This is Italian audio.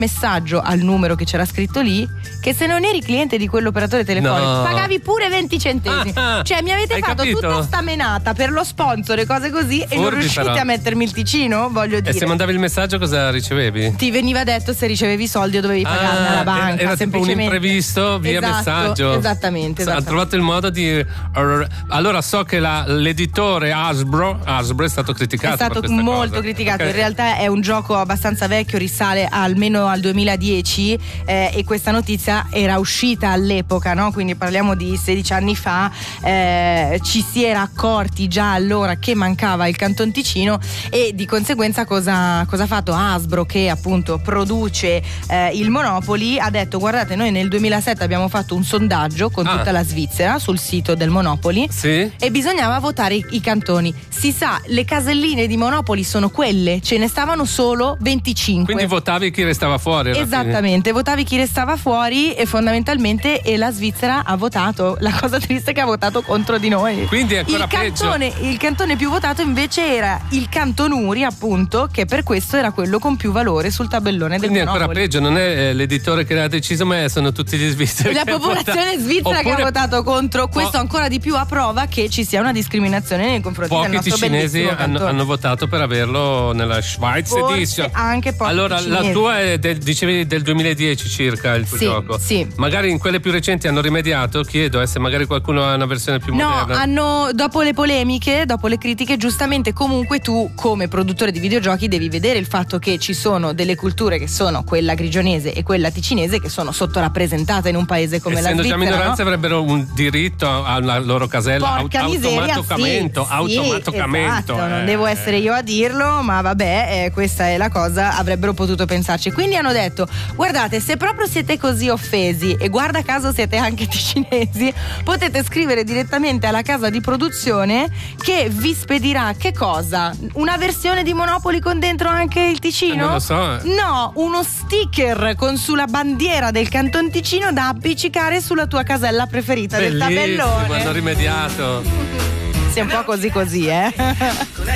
messaggio al numero che c'era scritto lì che se non eri cliente di quell'operatore telefonico pagavi pure 20 centesimi. Cioè mi avete fatto tutta sta menata per lo sponsor e cose così e non riuscite a mettermi il ticino, voglio dire. E se mandavi il messaggio cosa ricevevi? Ti veniva detto se ricevevi soldi o dovevi pagarne alla banca. Era tipo un imprevisto via messaggio. Esattamente. Ha trovato il modo di... Allora so che l'editore Hasbro è stato criticato. È stato molto criticato. Okay. In realtà è un gioco abbastanza vecchio, risale almeno al 2010 e questa notizia era uscita all'epoca, no? Quindi parliamo di 16 anni fa. Ci si era accorti già allora che mancava il Canton Ticino e di conseguenza cosa ha fatto Hasbro, che appunto produce il Monopoly, ha detto: guardate, noi nel 2007 abbiamo fatto un sondaggio con tutta la Svizzera sul sito del Monopoly e bisognava votare i cantoni. Si sa, le caselline di Monopoly sono quelle, ce ne stavano solo 25. Quindi votavi chi restava fuori. Esattamente, votavi chi restava fuori e fondamentalmente la Svizzera ha votato. La cosa triste è che ha votato contro di noi. Quindi è ancora peggio. Il cantone più votato invece era il Canton Uri, appunto, che per questo era quello con più valore sul tabellone del Monopoly. Quindi è ancora peggio, non è l'editore che l'ha deciso, ma sono tutti gli svizzeri. La popolazione svizzera che ha votato contro. Questo ancora di più a prova che ci sia una discriminazione nei confronti del nostro bellissimo Pochi cinesi hanno votato per averlo nella Schweiz Edition. Anche pochi allora cinesi. La tua è dicevi del 2010 circa il tuo gioco. Sì. Magari in quelle più recenti hanno rimediato, chiedo se magari qualcuno ha una versione più moderna. No, dopo le polemiche, dopo le critiche, giustamente comunque tu come produttore di videogiochi devi vedere il fatto che ci sono delle culture che sono quella grigionese e quella ticinese che sono sottorappresentate in un paese come la Svizzera. Essendo già minoranze, avrebbero un diritto alla loro casella automaticamento. Esatto, non devo essere io a dirlo, ma vabbè, questa è la cosa, avrebbero potuto pensarci. Quindi hanno detto: guardate, se proprio siete così offesi e guarda caso siete anche ticinesi, potete scrivere direttamente alla casa di produzione che vi spedirà che cosa? Una versione di Monopoly con dentro anche il Ticino? Non lo so. No, uno sticker con sulla bandiera del Canton Ticino da appiccicare sulla tua casella preferita. Bellissimo, del tabellone. Hanno rimediato. Sì, un po' così,